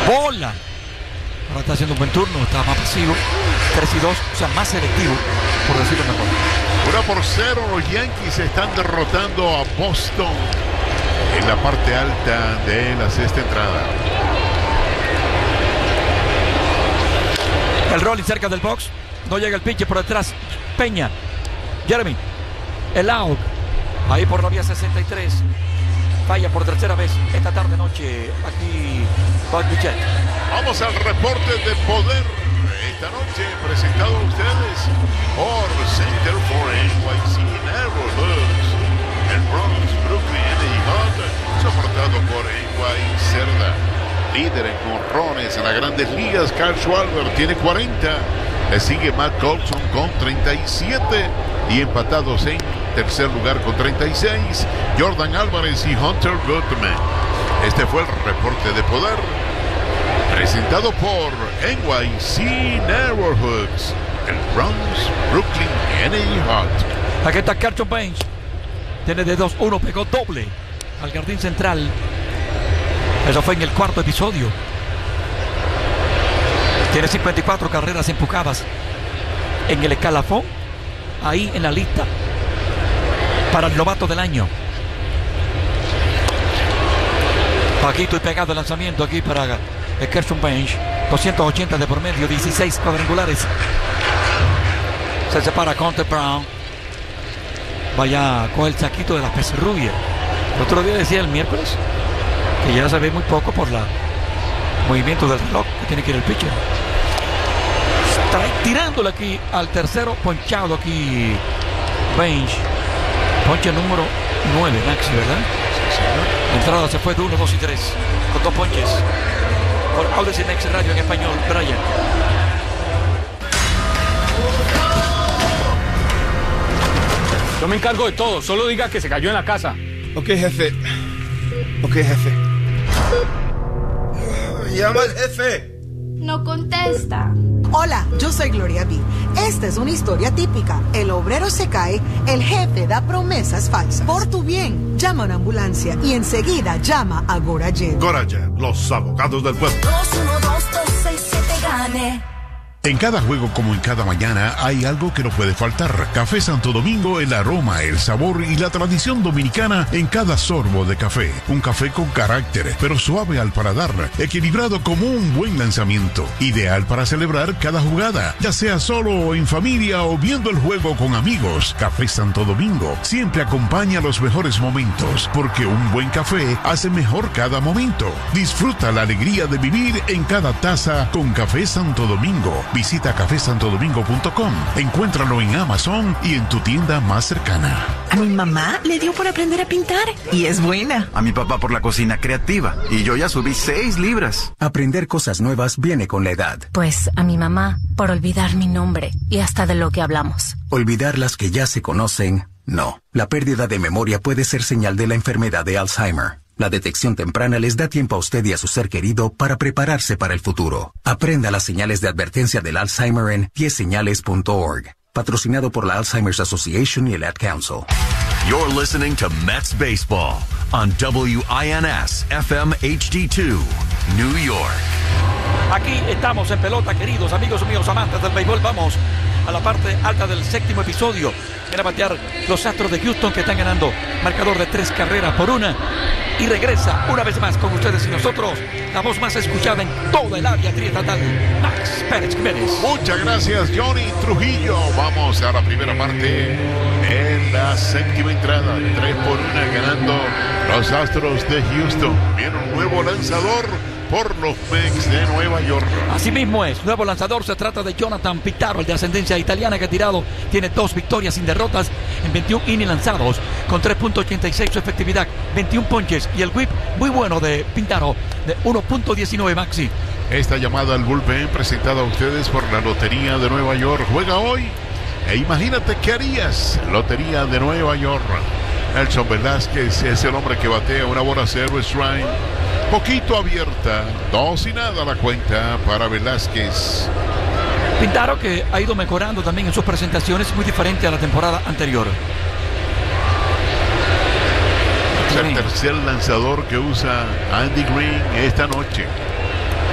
Bola. Ahora está haciendo un buen turno, está más pasivo. 3-2, o sea, más selectivo, por decirlo mejor. 1-0, los Yankees están derrotando a Boston en la parte alta de la sexta entrada. El rolling cerca del box. No llega el pitch por detrás. Peña. Jeremy. El out. Ahí por la vía 63. Falla por tercera vez esta tarde noche aquí Buck Bichette. Vamos al reporte de poder esta noche, presentado a ustedes por Center for NYC Neighborhoods, el Bronx, Brooklyn y Hot, soportado por NY Cerda. Líder en jonrones en las grandes ligas, Kyle Schwarber tiene 40. Le sigue Matt Colson con 37 y empatados en tercer lugar con 36, Jordan Álvarez y Hunter Goodman. Este fue el reporte de poder presentado por NYC Neighborhoods, el Bronx, Brooklyn y Hot. Aquí está Carlton Bench. Tiene de 2-1, pegó doble al jardín central. Eso fue en el cuarto episodio. Tiene 54 carreras empujadas en el escalafón, ahí en la lista para el novato del año. Paquito y pegado el lanzamiento aquí para Carlton Bench. 280 de promedio, 16 cuadrangulares. Se separa Hunter Brown. Vaya con el saquito de la pecerrubia. El otro día decía el miércoles que ya se ve muy poco por el movimiento del reloj que tiene que ir el pitcher. Está tirándole aquí al tercero, ponchado aquí Bench. Ponche número 9, Maxi, ¿verdad? Sí, señor. La entrada se fue de 1, 2 y 3 con 2 ponches. Por Audacy Next Radio en español, Brian. Yo me encargo de todo, solo diga que se cayó en la casa. Ok, jefe. Llama al jefe. No contesta. Hola, yo soy Gloria B. Esta es una historia típica. El obrero se cae, el jefe da promesas falsas. Por tu bien, llama a una ambulancia y enseguida llama a Gorayen. Gorayen, los abogados del pueblo. 212-267-GANE. En cada juego como en cada mañana hay algo que no puede faltar. Café Santo Domingo, el aroma, el sabor y la tradición dominicana en cada sorbo de café. Un café con carácter, pero suave al paladar, equilibrado como un buen lanzamiento. Ideal para celebrar cada jugada, ya sea solo o en familia o viendo el juego con amigos. Café Santo Domingo siempre acompaña los mejores momentos, porque un buen café hace mejor cada momento. Disfruta la alegría de vivir en cada taza con Café Santo Domingo. Visita cafesantodomingo.com. Encuéntralo en Amazon y en tu tienda más cercana. A mi mamá le dio por aprender a pintar y es buena. A mi papá por la cocina creativa y yo ya subí 6 libras. Aprender cosas nuevas viene con la edad. Pues a mi mamá por olvidar mi nombre y hasta de lo que hablamos. Olvidar las que ya se conocen, no. La pérdida de memoria puede ser señal de la enfermedad de Alzheimer. La detección temprana les da tiempo a usted y a su ser querido para prepararse para el futuro. Aprenda las señales de advertencia del Alzheimer en 10señales.org. Patrocinado por la Alzheimer's Association y el Ad Council. You're listening to Mets Baseball on WINS FM HD2, New York. Aquí estamos en pelota, queridos amigos míos amantes del béisbol. Vamos a la parte alta del séptimo episodio. Viene a batear los Astros de Houston, que están ganando marcador de 3-1. Y regresa una vez más con ustedes y nosotros, la voz más escuchada en toda el área triestatal, Max Pérez Jiménez. Muchas gracias, Johnny Trujillo. Vamos a la primera parte en la séptima entrada. 3-1 ganando los Astros de Houston. Viene un nuevo lanzador por los Mets de Nueva York. Así mismo es, nuevo lanzador, se trata de Jonathan Pitaro, el de ascendencia italiana, que ha tirado, tiene 2 victorias sin derrotas en 21 innings lanzados, con 3.86 su efectividad, 21 ponches, y el whip muy bueno de Pitaro, de 1.19, Maxi. Esta llamada al bullpen presentada a ustedes por la Lotería de Nueva York. Juega hoy e imagínate qué harías. Lotería de Nueva York. Nelson Velázquez es el hombre que batea una bola 0 strike. Poquito abierta, 2-0 la cuenta para Velázquez. Pitaro, que ha ido mejorando también en sus presentaciones, muy diferente a la temporada anterior. Es el tercer lanzador que usa Andy Green esta noche.